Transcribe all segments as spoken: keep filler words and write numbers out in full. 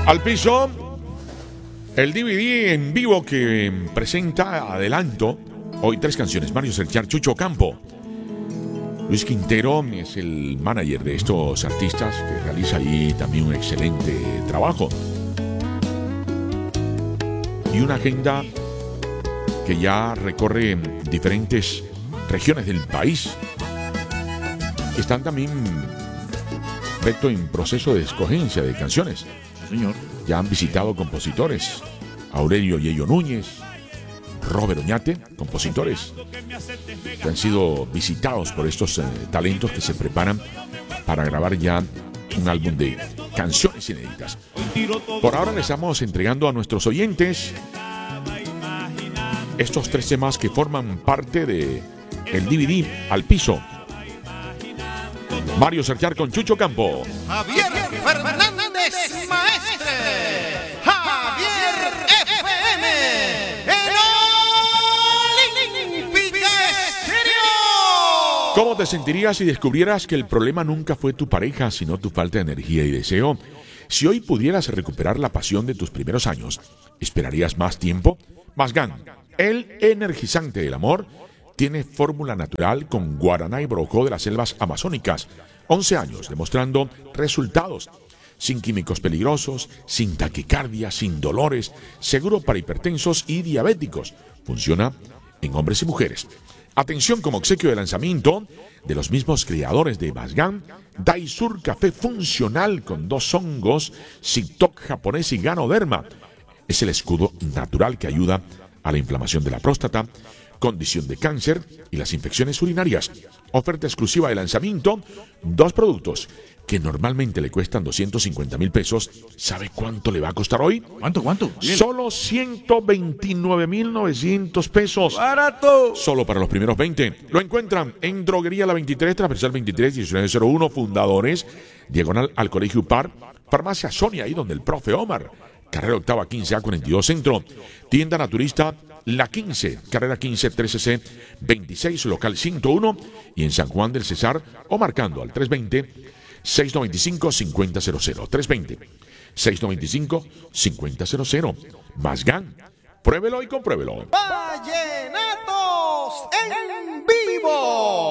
Al piso, el D V D en vivo que presenta adelanto hoy tres canciones. Mario Serchar, Chucho Campo. Luis Quintero es el manager de estos artistas que realiza ahí también un excelente trabajo. Y una agenda que ya recorre diferentes regiones del país. Están también reto en proceso de escogencia de canciones. Sí, señor. Ya han visitado compositores. Aurelio Yello Núñez, Robert Oñate, compositores que han sido visitados por estos eh, talentos que se preparan para grabar ya un álbum de canciones inéditas. Por ahora les estamos entregando a nuestros oyentes estos tres temas que forman parte de el D V D Al Piso. Mario Serchar con Chucho Campo. Javier Fernández Maestre. Javier F M. El Olímpica Estéreo. ¿Cómo te sentirías si descubrieras que el problema nunca fue tu pareja, sino tu falta de energía y deseo? Si hoy pudieras recuperar la pasión de tus primeros años, ¿esperarías más tiempo? Masgan, el energizante del amor, tiene fórmula natural con guaraná y broco de las selvas amazónicas. once años demostrando resultados. Sin químicos peligrosos, sin taquicardia, sin dolores, seguro para hipertensos y diabéticos. Funciona en hombres y mujeres. Atención, como obsequio de lanzamiento de los mismos creadores de Masgan, Daisur Café Funcional con dos hongos, Sitok japonés y Ganoderma. Es el escudo natural que ayuda a la inflamación de la próstata, condición de cáncer y las infecciones urinarias. Oferta exclusiva de lanzamiento, dos productos que normalmente le cuestan doscientos cincuenta mil pesos. ¿Sabe cuánto le va a costar hoy? ¿Cuánto, cuánto? Bien. Solo ciento veintinueve mil novecientos pesos. ¡Barato! Solo para los primeros veinte. Lo encuentran en Droguería La veintitrés, transversal veintitrés, diecinueve cero uno, Fundadores, diagonal al Colegio Upar, Farmacia Sonia, ahí donde el profe Omar, carrera octava quince A cuarenta y dos Centro, tienda naturista La quince, carrera quince, trece C, veintiséis, local ciento uno, y en San Juan del Cesar, o marcando al tres veinte, seis noventa y cinco, cincuenta cero cero, tres veinte, seis noventa y cinco, cincuenta cero cero. Masgan, pruébelo y compruébelo. Vallenatos en vivo.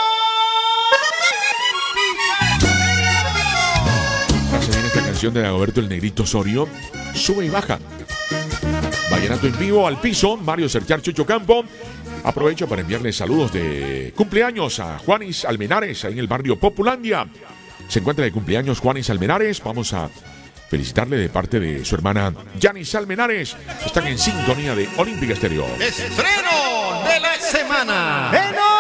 Ahora se viene esta canción de Dagoberto el Negrito Osorio, Sube y Baja. Vallenato en vivo, Al Piso, Mario Serchar, Chucho Campo. Aprovecho para enviarles saludos de cumpleaños a Juanis Almenares, ahí en el barrio Populandia. Se encuentra de cumpleaños Juanis Almenares. Vamos a felicitarle de parte de su hermana Yanis Almenares. Están en sintonía de Olímpica Estéreo. Estreno de la semana. ¡En